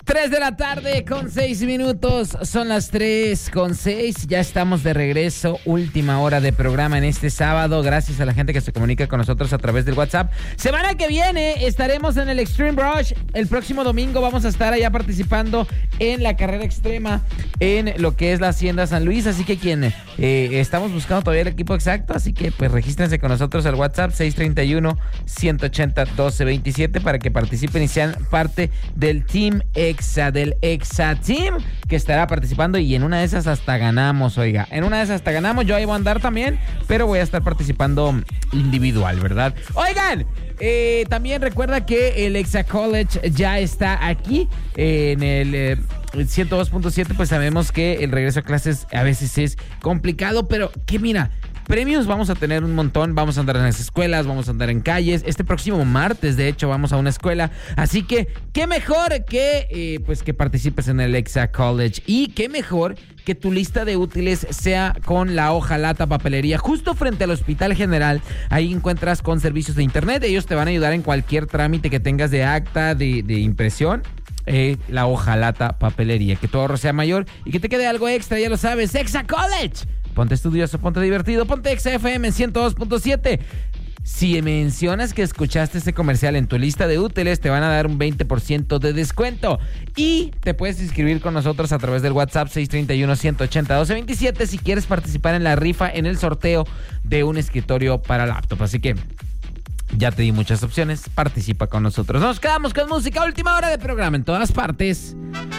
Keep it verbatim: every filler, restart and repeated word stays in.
tres de la tarde con seis minutos, son las tres con seis, ya estamos de regreso, última hora de programa en este sábado, gracias a la gente que se comunica con nosotros a través del WhatsApp. Semana que viene estaremos en el Extreme Rush, el próximo domingo vamos a estar allá participando en la carrera extrema en lo que es la Hacienda San Luis, así que quien eh, estamos buscando todavía el equipo exacto, así que pues regístrense con nosotros al WhatsApp seis treinta y uno, ciento ochenta, doce veintisiete para que participen y sean parte del Team Exa, del Exa Team, que estará participando y en una de esas hasta ganamos, oiga, en una de esas hasta ganamos, yo ahí voy a andar también, pero voy a estar participando individual, ¿verdad? Oigan, eh, también recuerda que el Exa College ya está aquí en el eh, ciento dos punto siete, pues sabemos que el regreso a clases a veces es complicado, pero que mira, premios vamos a tener un montón, vamos a andar en las escuelas, vamos a andar en calles. Este próximo martes, de hecho, vamos a una escuela. Así que, qué mejor que, eh, pues, que participes en el Exa College. Y qué mejor que tu lista de útiles sea con la Hojalata Papelería. Justo frente al Hospital General, ahí encuentras con servicios de internet. Ellos te van a ayudar en cualquier trámite que tengas de acta, de, de impresión. Eh, la Hojalata Papelería. Que tu ahorro sea mayor y que te quede algo extra, ya lo sabes. Exa College. Ponte estudioso, ponte divertido, ponte Exa F M en ciento dos punto siete. Si mencionas que escuchaste este comercial en tu lista de útiles, te van a dar un veinte por ciento de descuento. Y te puedes inscribir con nosotros a través del WhatsApp seis treinta y uno, ciento ochenta, doce veintisiete si quieres participar en la rifa, en el sorteo de un escritorio para laptop. Así que ya te di muchas opciones, participa con nosotros. Nos quedamos con música, última hora de programa en todas partes.